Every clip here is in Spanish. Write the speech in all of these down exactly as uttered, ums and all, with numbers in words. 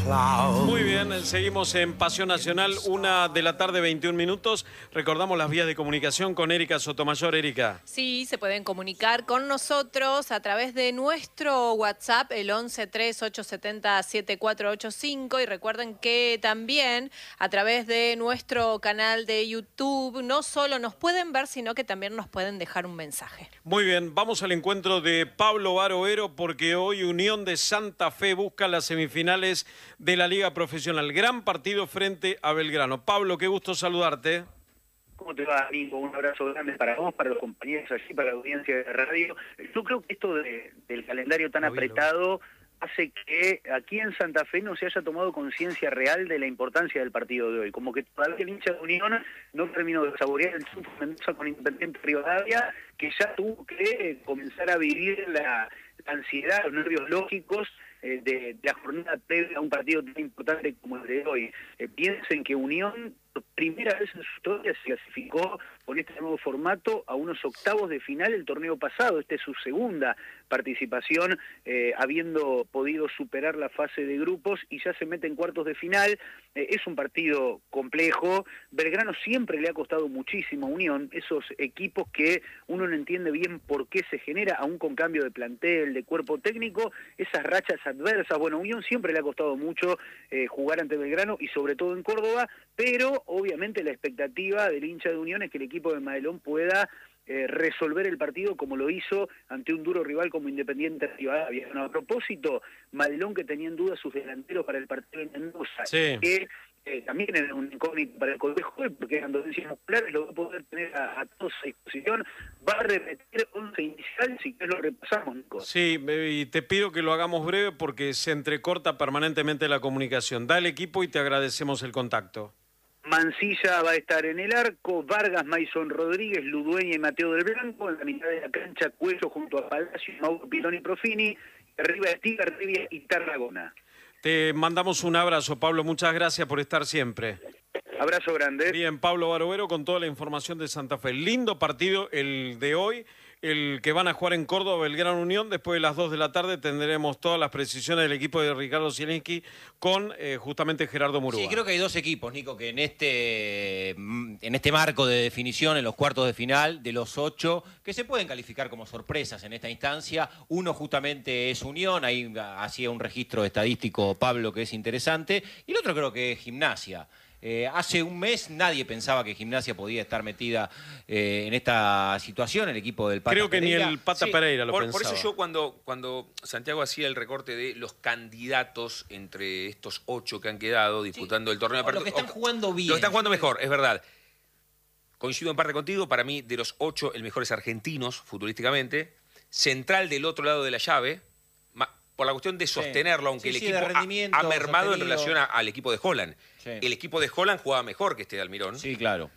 Muy bien, seguimos en Pasión Nacional, una de la tarde, veintiún minutos. Recordamos las vías de comunicación con Erika Sotomayor. Erika. Sí, se pueden comunicar con nosotros a través de nuestro WhatsApp, el once tres ocho siete cero siete cuatro ocho cinco. Y recuerden que también a través de nuestro canal de YouTube no solo nos pueden ver, sino que también nos pueden dejar un mensaje. Muy bien, vamos al encuentro de Pablo Barovero porque hoy Unión de Santa Fe busca las semifinales de la Liga Profesional. Gran partido frente a Belgrano. Pablo, qué gusto saludarte. ¿Cómo te va, amigo? Un abrazo grande para vos, para los compañeros allí, para la audiencia de radio. Yo creo que esto de, del calendario tan apretado hace que aquí en Santa Fe no se haya tomado conciencia real de la importancia del partido de hoy. Como que todavía el hincha de Unión no terminó de saborear el triunfo Mendoza con Independiente Rivadavia, que ya tuvo que comenzar a vivir la, la ansiedad, los nervios lógicos eh, de, de la jornada previa a un partido tan importante como el de hoy. Eh, piensen que Unión, por primera vez en su historia, se clasificó con este nuevo formato a unos octavos de final el torneo pasado. Esta es su segunda participación, eh, habiendo podido superar la fase de grupos y ya se mete en cuartos de final. Eh, es un partido complejo. Belgrano siempre le ha costado muchísimo a Unión, esos equipos que uno no entiende bien por qué se genera, aún con cambio de plantel, de cuerpo técnico, esas rachas adversas. Bueno, a Unión siempre le ha costado mucho eh, jugar ante Belgrano y sobre todo en Córdoba, pero obviamente la expectativa del hincha de Unión es que el equipo de Madelón pueda Eh, resolver el partido como lo hizo ante un duro rival como Independiente Rivadavia. Bueno, a propósito, Madelón, que tenía en duda sus delanteros para el partido en Mendoza, Sí. que eh, también era un incógnito para el colegio, porque eran dolencias musculares, lo va a poder tener a, a todos a disposición. Va a repetir once inicial, si que lo repasamos, Nico. Sí, y te pido que lo hagamos breve porque se entrecorta permanentemente la comunicación. Da el equipo y te agradecemos el contacto. Mancilla va a estar en el arco, Vargas, Maison Rodríguez, Ludueña y Mateo del Blanco, en la mitad de la cancha Cuello junto a Palacio, Mauro Pilón y Profini, arriba Estigar, Rivia y Tarragona. Te mandamos un abrazo, Pablo, muchas gracias por estar siempre. Abrazo grande. Bien, Pablo Barovero con toda la información de Santa Fe. Lindo partido el de hoy, el que van a jugar en Córdoba, Belgrano Unión. Después de las dos de la tarde tendremos todas las precisiones del equipo de Ricardo Zielinski con eh, justamente Gerardo Murúa. Sí, creo que hay dos equipos, Nico, que en este, en este marco de definición, en los cuartos de final, de los ocho, que se pueden calificar como sorpresas en esta instancia. Uno justamente es Unión, ahí hacía un registro estadístico Pablo que es interesante, y el otro creo que es Gimnasia. Eh, hace un mes nadie pensaba que Gimnasia podía estar metida eh, en esta situación, el equipo del Pata Creo que Pereira. ni el Pata Sí, Pereira lo por, pensaba. por eso yo cuando, cuando Santiago hacía el recorte de los candidatos entre estos ocho que han quedado disputando Sí. el torneo... O los que están jugando bien. Los que están jugando mejor, es verdad. Coincido en parte contigo, para mí de los ocho el mejor es Argentinos, futbolísticamente. Central del otro lado de la llave, por la cuestión de sostenerlo, aunque Sí, el sí, equipo rendimiento, ha, ha mermado sostenido. en relación a, al equipo de Holland. Sí. El equipo de Holland jugaba mejor que este de Almirón. Sí, claro.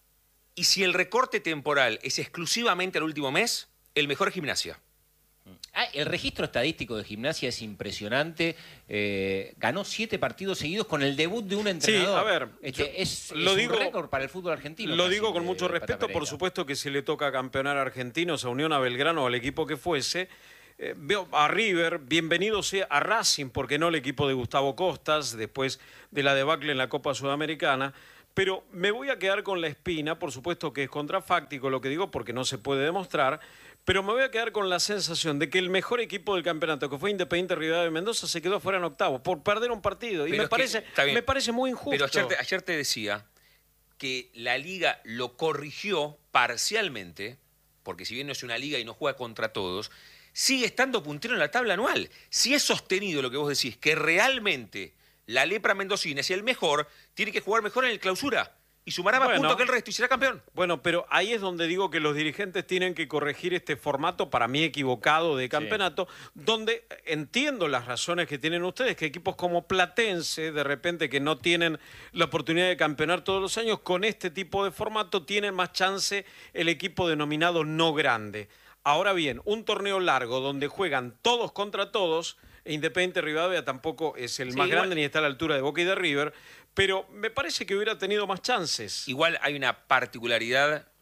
Y si el recorte temporal es exclusivamente al último mes, el mejor es Gimnasia. Ah, el registro estadístico de Gimnasia es impresionante. Eh, ganó siete partidos seguidos con el debut de un entrenador. Sí, a ver, Este, es, lo es digo- un récord para el fútbol argentino. Lo casi, digo con de mucho Pata respeto, por Pereira. supuesto que si le toca campeonar a Argentinos, a Unión, a Belgrano o al equipo que fuese, eh, veo a River, bienvenido sea a Racing, porque no el equipo de Gustavo Costas, después de la debacle en la Copa Sudamericana, pero me voy a quedar con la espina, por supuesto que es contrafáctico lo que digo, porque no se puede demostrar, pero me voy a quedar con la sensación de que el mejor equipo del campeonato, que fue Independiente Rivadavia de Mendoza, se quedó fuera en octavos por perder un partido. Y Pero me es que, parece, está bien. me parece muy injusto. Pero ayer te, ayer te decía que la liga lo corrigió parcialmente, porque si bien no es una liga y no juega contra todos, sigue estando puntero en la tabla anual. Si es sostenido lo que vos decís, que realmente la lepra mendocina es el mejor, tiene que jugar mejor en el clausura y sumará más Bueno. puntos que el resto y será campeón. Bueno, pero ahí es donde digo que los dirigentes tienen que corregir este formato, para mí equivocado, de campeonato, donde entiendo las razones que tienen ustedes, que equipos como Platense, de repente que no tienen la oportunidad de campeonar todos los años, con este tipo de formato tienen más chance el equipo denominado no grande. Ahora bien, un torneo largo donde juegan todos contra todos, e Independiente Rivadavia tampoco es el Sí, más igual- grande ni está a la altura de Boca y de River, pero me parece que hubiera tenido más chances. Igual hay una particularidad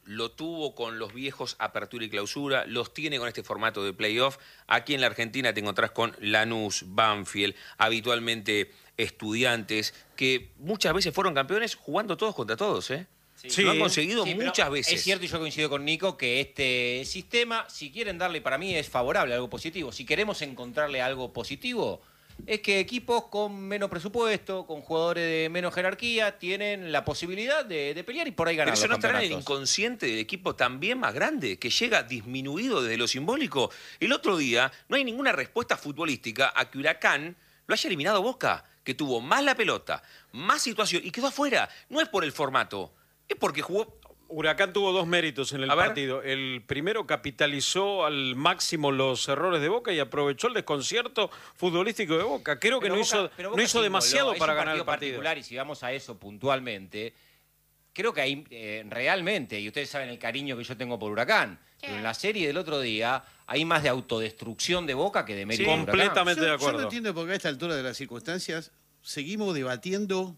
lo tuvo con los viejos Apertura y Clausura, los tiene con este formato de playoff. Aquí en la Argentina te encontrás con Lanús, Banfield, habitualmente Estudiantes, que muchas veces fueron campeones jugando todos contra todos, ¿eh? Sí. Lo han conseguido Sí, muchas veces. Es cierto, y yo coincido con Nico, que este sistema, si quieren darle, para mí es favorable, algo positivo. Si queremos encontrarle algo positivo, es que equipos con menos presupuesto, con jugadores de menos jerarquía, tienen la posibilidad de, de pelear y por ahí ganar Pero eso los no estará en el campeonatos. inconsciente del equipo también más grande, que llega disminuido desde lo simbólico. El otro día no hay ninguna respuesta futbolística a que Huracán lo haya eliminado Boca, que tuvo más la pelota, más situación y quedó afuera. No es por el formato, es porque jugó... Huracán tuvo dos méritos en el A ver. partido. El primero capitalizó al máximo los errores de Boca y aprovechó el desconcierto futbolístico de Boca. Creo que Pero no Boca- hizo, pero no Boca hizo se demasiado inmoló. para Es un ganar el partido. particular, y si vamos a eso puntualmente, creo que ahí eh, realmente, y ustedes saben el cariño que yo tengo por Huracán, pero en la serie del otro día hay más de autodestrucción de Boca que de mérito de Huracán. completamente Yo, de yo acuerdo. no entiendo por qué a esta altura de las circunstancias seguimos debatiendo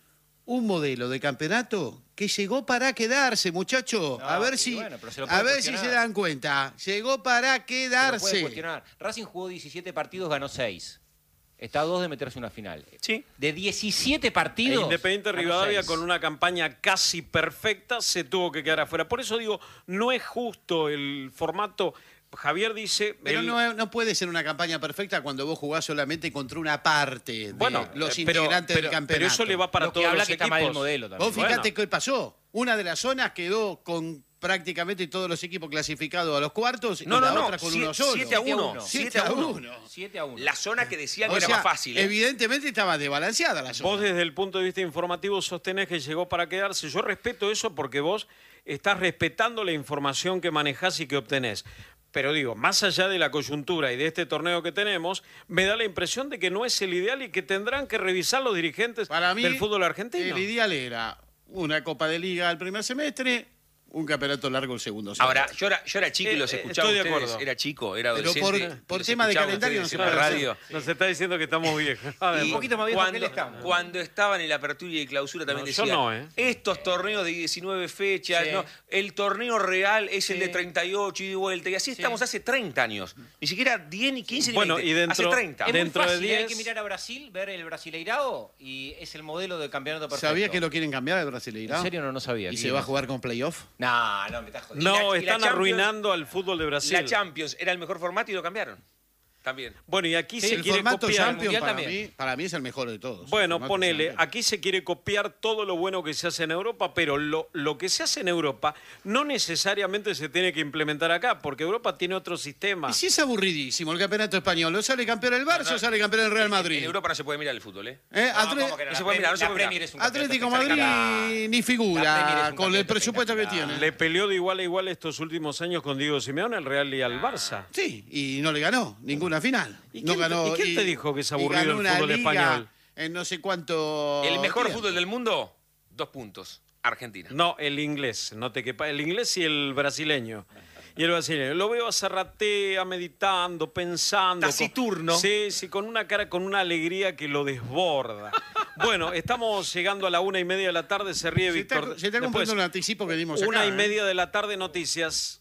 un modelo de campeonato que llegó para quedarse, muchachos. No, a ver y si, bueno, pero se lo a puede ver si cuestionar. se dan cuenta. Llegó para Se lo puede quedarse. cuestionar. Racing jugó diecisiete partidos, ganó seis. Está a dos de meterse en una final. Sí. De diecisiete E partidos. Independiente ganó Rivadavia, seis. con una campaña casi perfecta, se tuvo que quedar afuera. Por eso digo, no es justo el formato. Javier dice... Pero el- no, no puede ser una campaña perfecta cuando vos jugás solamente contra una parte de Bueno, los eh, pero- integrantes pero- del campeonato. Pero eso le va para Lo que todos habla los que está equipos. mal el modelo también. Vos fíjate Bueno. qué pasó. Una de las zonas quedó con prácticamente todos los equipos clasificados a los cuartos No, y la no, no, otra con siete- uno solo. siete a uno. siete a uno. siete a uno. La zona que decían O que era sea, más fácil, ¿eh? evidentemente estaba desbalanceada la zona. Vos desde el punto de vista informativo sostenés que llegó para quedarse. Yo respeto eso porque vos estás respetando la información que manejás y que obtenés. Pero digo, más allá de la coyuntura y de este torneo que tenemos, me da la impresión de que no es el ideal y que tendrán que revisar los dirigentes Para mí, del fútbol argentino. el ideal era una Copa de Liga al primer semestre, un campeonato largo el segundo semestre. Ahora, yo era, yo era chico y Eh, los eh, escuchaba estoy de ustedes. acuerdo. Era chico, era Pero adolescente. por- y por los tema de escuchaba calendario no ustedes se en la puede hacer. radio. Nos está diciendo que estamos viejos. A ver, Un poquito más viejos que Cuando, él estamos. cuando estaban en la apertura y clausura también No, yo decían, no, ¿eh? estos torneos de diecinueve fechas, Sí. no, el torneo real es el Sí. de treinta y ocho y de vuelta, y así estamos hace treinta años. Ni siquiera diez, ni quince, ni Bueno, veinte. y dentro- hace treinta. Es dentro muy de fácil, hay diez- que mirar a Brasil, ver el Brasileirao y es el modelo de campeonato perfecto. ¿Sabía que lo quieren cambiar al Brasileirao? ¿En serio no, no sabía? ¿Y ¿Qué se va a más? jugar con playoff? No, no, me estás jodiendo. No, Y la- y la están Champions- arruinando al fútbol de Brasil. La Champions era el mejor formato y lo cambiaron. También. Bueno, y aquí Sí, se el quiere formato copiar. Champions Mundial para también. mí, para mí es el mejor de todos. Bueno, El formato ponele, Champions. aquí se quiere copiar todo lo bueno que se hace en Europa, pero lo, lo que se hace en Europa no necesariamente se tiene que implementar acá, porque Europa tiene otro sistema. Y si es aburridísimo el campeonato español, ¿no sale campeón el Barça o sale campeón el Real Madrid? En Europa no se puede mirar el fútbol, ¿eh? ¿Eh? No, Atre- ¿cómo que no? no se La puede mirar, no se la puede mirar. Premier es un Atlético campeonato Madrid espectacular. ni La figura Premier es un con el campeonato presupuesto que espectacular. tiene. Le peleó de igual a igual estos últimos años con Diego Simeone al Real y al Barça. Sí, y no le ganó ninguna final. ¿Y no quién te- ganó, y quién te dijo que es y aburrido ganó el una fútbol liga español? En no sé cuánto. El mejor tiempo. fútbol del mundo, dos puntos. Argentina. No, el inglés, no te quepa. El inglés y el brasileño. Y el brasileño. Lo veo a Zarratea meditando, pensando. Taciturno. Con, sí, sí, con una cara, con una alegría que lo desborda. Bueno, estamos llegando a la una y media de la tarde, se ríe Se está, Víctor. se está Después, cumpliendo un anticipo que dimos acá. una y ¿eh? media de la tarde, noticias.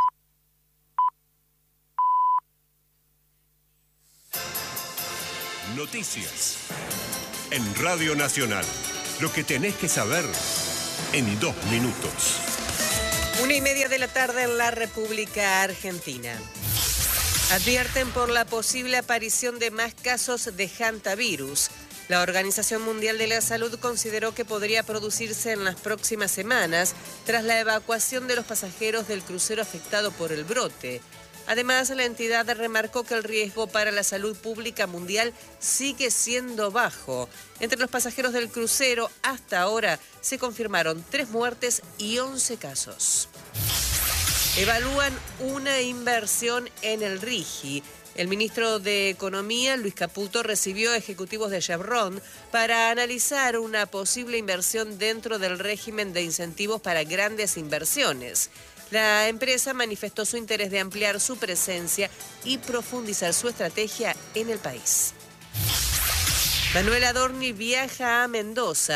Noticias. En Radio Nacional. Lo que tenés que saber en dos minutos. Una y media de la tarde en la República Argentina. Advierten por la posible aparición de más casos de hantavirus. La Organización Mundial de la Salud consideró que podría producirse en las próximas semanas tras la evacuación de los pasajeros del crucero afectado por el brote. Además, la entidad remarcó que el riesgo para la salud pública mundial sigue siendo bajo. Entre los pasajeros del crucero, hasta ahora se confirmaron tres muertes y once casos. Evalúan una inversión en el RIGI. El ministro de Economía, Luis Caputo, recibió ejecutivos de Chevron para analizar una posible inversión dentro del régimen de incentivos para grandes inversiones. La empresa manifestó su interés de ampliar su presencia y profundizar su estrategia en el país. Manuel Adorni viaja a Mendoza.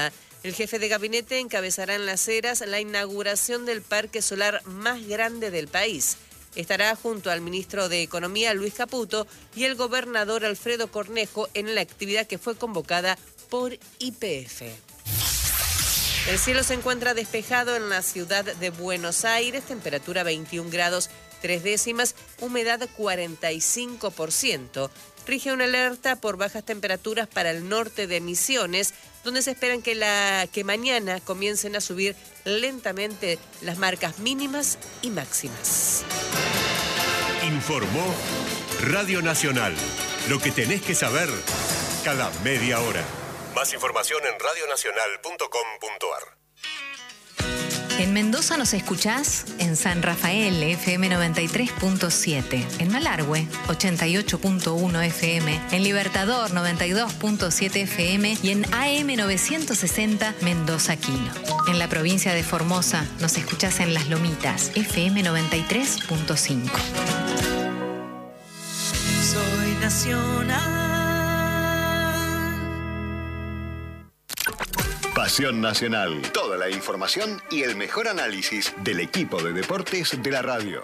El jefe de gabinete encabezará en Las Heras la inauguración del parque solar más grande del país. Estará junto al ministro de Economía, Luis Caputo, y el gobernador Alfredo Cornejo en la actividad que fue convocada por Y P F. El cielo se encuentra despejado en la ciudad de Buenos Aires, temperatura veintiún grados tres décimas, humedad cuarenta y cinco por ciento. Rige una alerta por bajas temperaturas para el norte de Misiones, donde se esperan que, la, que mañana comiencen a subir lentamente las marcas mínimas y máximas. Informó Radio Nacional. Lo que tenés que saber cada media hora. Más información en radio nacional punto com punto a r. En Mendoza nos escuchás en San Rafael, F M noventa y tres punto siete. En Malargüe, ochenta y ocho punto uno F M. En Libertador, noventa y dos punto siete F M. Y en A M novecientos sesenta, Mendoza Quino. En la provincia de Formosa nos escuchás en Las Lomitas, F M noventa y tres punto cinco. Soy nacional. Pasión Nacional. Toda la información y el mejor análisis del equipo de deportes de la radio.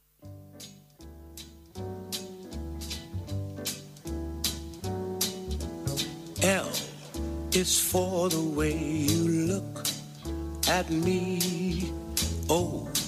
L is for the way you look at me. O